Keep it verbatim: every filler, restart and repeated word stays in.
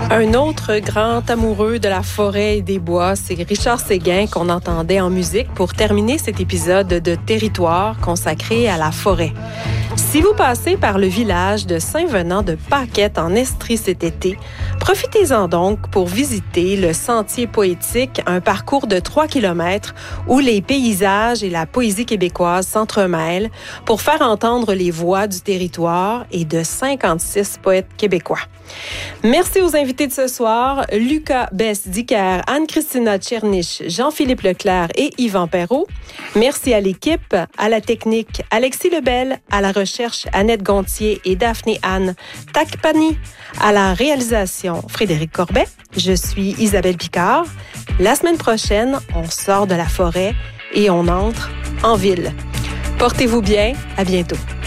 Un autre grand amoureux de la forêt et des bois, c'est Richard Séguin qu'on entendait en musique pour terminer cet épisode de Territoire consacré à la forêt. Si vous passez par le village de Saint-Venant-de-Paquette en Estrie cet été, profitez-en donc pour visiter le Sentier poétique, un parcours de trois kilomètres où les paysages et la poésie québécoise s'entremêlent pour faire entendre les voix du territoire et de cinquante-six poètes québécois. Merci aux invités de ce soir, Lucas Besse-Dicker, Anne-Christina Tchernich, Jean-Philippe Leclerc et Yvan Perrault. Merci à l'équipe, à la technique, Alexis Lebel, à la recherche, Annette Gontier et Daphné-Anne Takpani, à la réalisation, Frédéric Corbet. Je suis Isabelle Picard. La semaine prochaine, on sort de la forêt et on entre en ville. Portez-vous bien, à bientôt.